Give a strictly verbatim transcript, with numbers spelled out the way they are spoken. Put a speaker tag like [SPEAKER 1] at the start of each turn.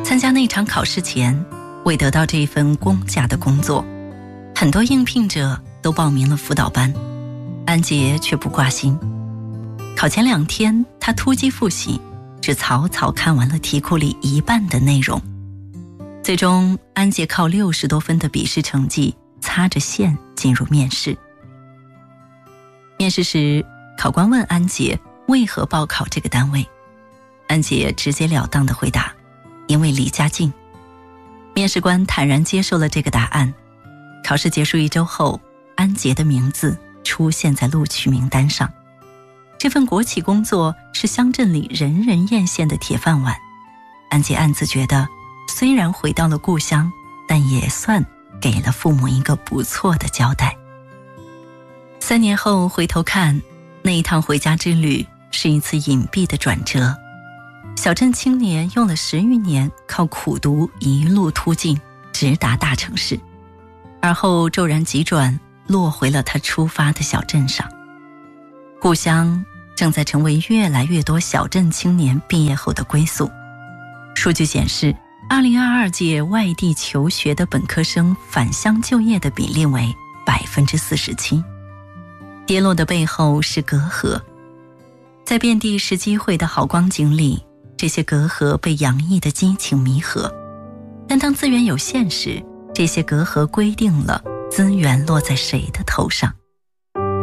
[SPEAKER 1] 参加那场考试前，为得到这份公家的工作，很多应聘者都报名了辅导班，安杰却不挂心。考前两天，他突击复习，只草草看完了题库里一半的内容。最终，安杰靠六十多分的笔试成绩擦着线进入面试。面试时，考官问安杰为何报考这个单位，安杰直截了当地回答：因为离家近。面试官坦然接受了这个答案。考试结束一周后，安杰的名字出现在录取名单上。这份国企工作是乡镇里人人艳羡的铁饭碗。安杰暗自觉得，虽然回到了故乡，但也算给了父母一个不错的交代。三年后回头看，那一趟回家之旅是一次隐蔽的转折。小镇青年用了十余年靠苦读一路突进，直达大城市，而后骤然急转，落回了他出发的小镇上。故乡正在成为越来越多小镇青年毕业后的归宿。数据显示，二零二二届外地求学的本科生返乡就业的比例为 百分之四十七。 跌落的背后是隔阂，在遍地是机会的好光景里，这些隔阂被洋溢的激情弥合。但当资源有限时，这些隔阂规定了资源落在谁的头上。